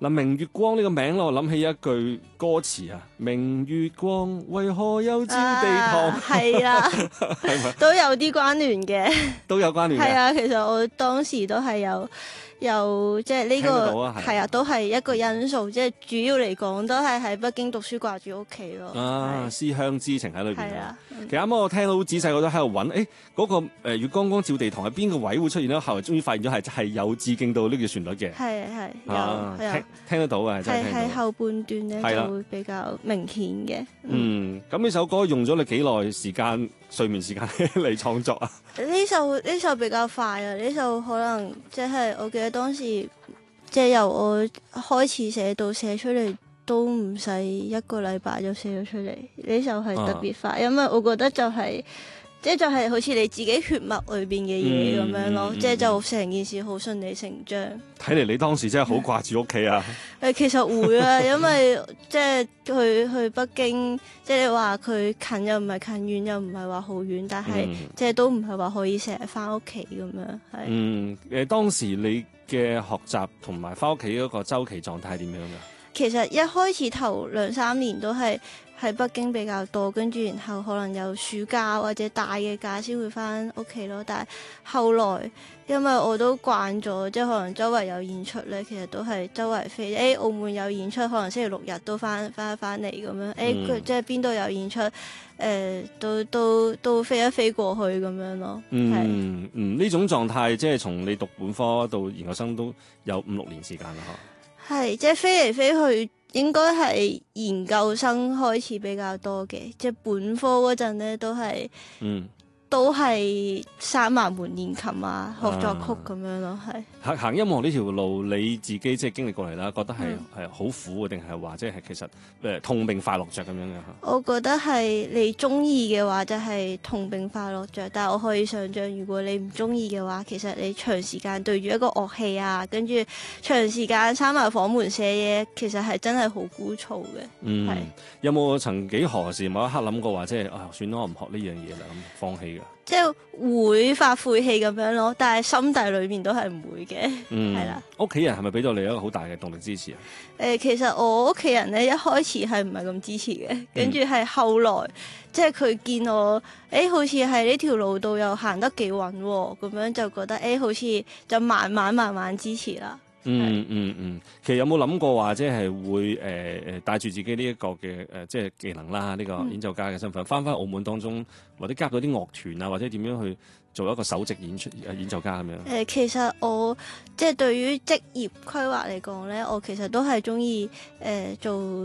嗱，明月光呢個名我諗起一句歌詞啊，明月光為何又照地堂？ 係啦， 係咪都有啲關聯嘅。 都有關聯嘅？ 係啊，其實我當時都係有即係呢聽得到個啊係係啊，都係一個因素。即係主要嚟講，都係喺北京讀書掛住屋企咯。 啊，思鄉之情喺裏邊啊係啊。 其實啱啱我聽到仔細，我都喺度揾，嗰個月光光照地堂係邊個位會出現咧？後來終於發現咗係有致敬到呢句旋律嘅。 係有啊， 係啊， 聽得到啊，真係聽到。 喺後半段咧係啦就會比較明顯嘅。 咁呢首歌用咗你幾耐時間睡眠時間嚟創作啊？ 呢首比較快啊！呢首可能即係我記得當時即係由我開始寫到寫出嚟都唔使1個禮拜就寫咗出嚟。呢首係特別快，因為我覺得就係好似你自己血脈裏邊嘅嘢咁樣咯，即係就成件事好順理成章。 睇嚟你當時真係好掛住屋企啊！ 其實會啊，因為即係去北京，即係你話佢近又唔係近，遠又唔係話好遠，但係即係都唔係話可以成日翻屋企咁樣。係。 當時你嘅學習同埋翻屋企嗰個週期狀態係點樣㗎？ 其實一開始頭2-3年都係喺北京比較多，跟住然後可能有暑假或者大嘅假先會翻屋企咯。但係後來因為我都慣咗，即係可能周圍有演出咧，其實都係周圍飛。澳門有演出，可能星期六日都翻嚟咁樣。即係邊度有演出，都飛一飛過去咁樣咯。 呢種狀態即係從你讀本科到研究生都有5-6年時間啦， 係，即係飛嚟飛去，應該係研究生開始比較多嘅，即係本科嗰陣咧都係閂埋門練琴啊，學作曲咁樣咯，係。 行音樂呢條路，你自己即係經歷過嚟啦，覺得係好苦嘅，定係話即係其實痛並快樂着咁樣嘅？ 我覺得係你中意嘅話就係痛並快樂着，但係我可以想像，如果你唔中意嘅話，其實你長時間對住一個樂器啊，跟住長時間閂埋房門寫嘢，其實係真係好枯燥嘅。係。 有冇曾幾何時某一刻諗過話，即係算啦，我唔學呢樣嘢啦，咁放棄嘅？ 即係會發晦氣咁樣咯，但係心底裏面都係唔會嘅，係啦。 屋企人係咪俾到你一個好大嘅動力支持啊？ 其實我屋企人咧一開始係唔係咁支持嘅，跟住係後來即係佢見我好似喺呢條路度又行得幾穩喎，咁樣就覺得好似就慢慢支持啦。 其實有冇諗過話，即係會帶住自己呢一個嘅即係技能啦，呢個演奏家嘅身份，翻澳門當中，或者加入啲樂團啊，或者點樣去做一個首席演奏家咁樣？ 其實我即係對於職業規劃嚟講咧，我其實都係中意做